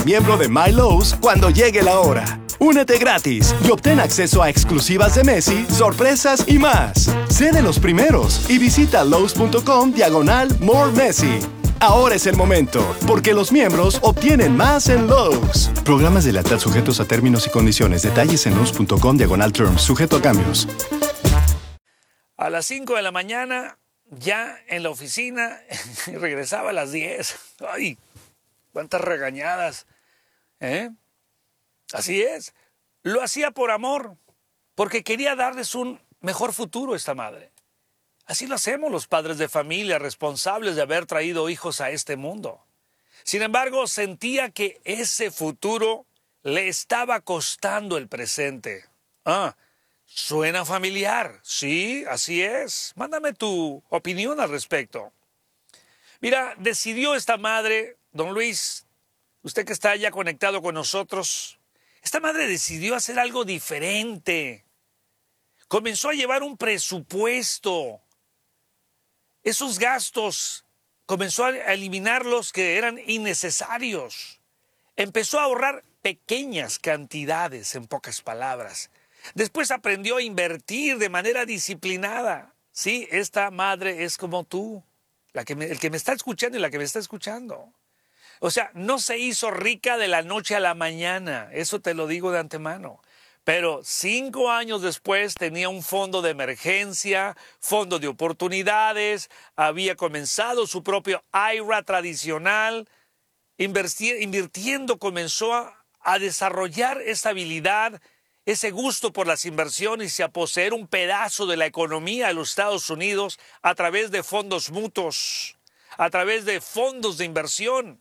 miembro de My Lowe's cuando llegue la hora. Únete gratis y obtén acceso a exclusivas de Messi, sorpresas y más. Sé de los primeros y visita lowes.com/More Messi. Ahora es el momento, porque los miembros obtienen más en Lowe's. Programas de lealtad sujetos a términos y condiciones. Detalles en lowes.com/terms. Sujeto a cambios. A las 5 de la mañana, ya en la oficina, y regresaba a las 10. ¡Ay! ¡Cuántas regañadas! Así es. Lo hacía por amor, porque quería darles un mejor futuro a esta madre. Así lo hacemos los padres de familia responsables de haber traído hijos a este mundo. Sin embargo, sentía que ese futuro le estaba costando el presente. ¿Suena familiar? Sí, así es. Mándame tu opinión al respecto. Mira, decidió esta madre, don Luis, usted que está ya conectado con nosotros, esta madre decidió hacer algo diferente. Comenzó a llevar un presupuesto. Esos gastos comenzó a eliminar los que eran innecesarios. Empezó a ahorrar pequeñas cantidades, en pocas palabras. Después aprendió a invertir de manera disciplinada. Sí, esta madre es como tú, el que me está escuchando y la que me está escuchando. O sea, no se hizo rica de la noche a la mañana, eso te lo digo de antemano. Pero 5 años después tenía un fondo de emergencia, fondo de oportunidades, había comenzado su propio IRA tradicional, invirtiendo comenzó a desarrollar esa habilidad, ese gusto por las inversiones y a poseer un pedazo de la economía de los Estados Unidos a través de fondos mutuos, a través de fondos de inversión,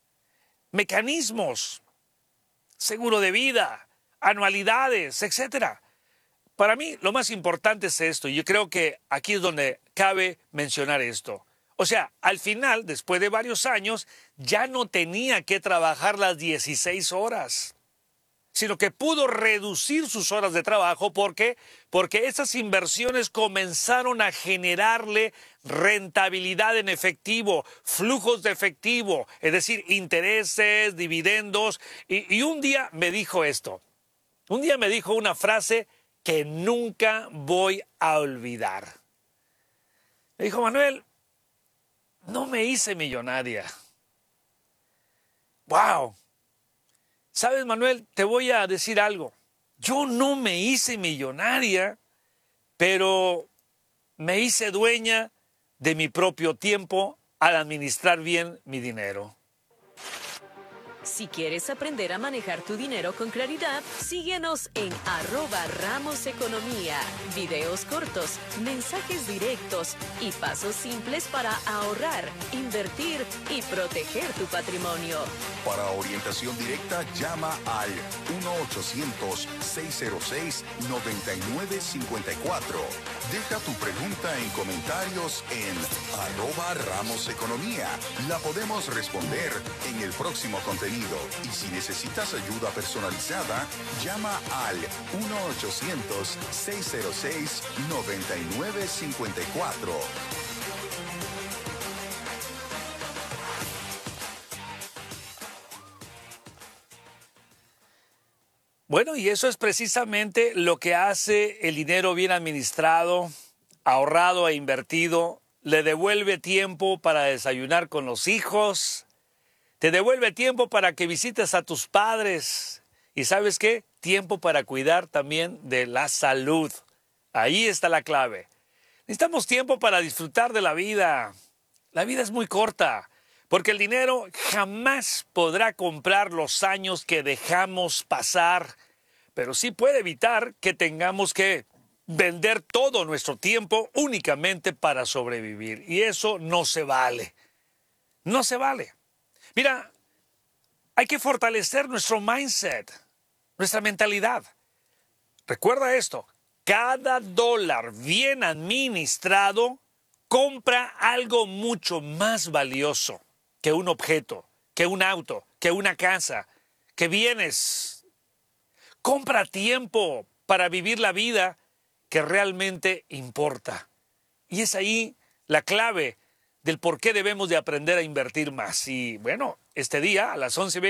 mecanismos, seguro de vida, anualidades, etcétera. Para mí lo más importante es esto, y yo creo que aquí es donde cabe mencionar esto. O sea, al final, después de varios años, ya no tenía que trabajar las 16 horas, sino que pudo reducir sus horas de trabajo. ¿Por qué? Porque esas inversiones comenzaron a generarle rentabilidad en efectivo, flujos de efectivo, es decir, intereses, dividendos. Y un día me dijo esto. Un día me dijo una frase que nunca voy a olvidar. Me dijo, Manuel, no me hice millonaria. ¡Wow! ¿Sabes, Manuel? Te voy a decir algo. Yo no me hice millonaria, pero me hice dueña de mi propio tiempo al administrar bien mi dinero. Si quieres aprender a manejar tu dinero con claridad, síguenos en @RamosEconomía. Videos cortos, mensajes directos y pasos simples para ahorrar, invertir y proteger tu patrimonio. Para orientación directa, llama al 1-800-606-9954. Deja tu pregunta en comentarios en @RamosEconomía. La podemos responder en el próximo contenido. Y si necesitas ayuda personalizada, llama al 1-800-606-9954. Bueno, y eso es precisamente lo que hace el dinero bien administrado, ahorrado e invertido. Le devuelve tiempo para desayunar con los hijos. Te devuelve tiempo para que visites a tus padres. ¿Y sabes qué? Tiempo para cuidar también de la salud. Ahí está la clave. Necesitamos tiempo para disfrutar de la vida. La vida es muy corta, porque el dinero jamás podrá comprar los años que dejamos pasar, pero sí puede evitar que tengamos que vender todo nuestro tiempo únicamente para sobrevivir. Y eso no se vale. No se vale. Mira, hay que fortalecer nuestro mindset, nuestra mentalidad. Recuerda esto, cada dólar bien administrado compra algo mucho más valioso que un objeto, que un auto, que una casa, que bienes. Compra tiempo para vivir la vida que realmente importa. Y es ahí la clave del por qué debemos de aprender a invertir más. Y bueno, este día a las 11:20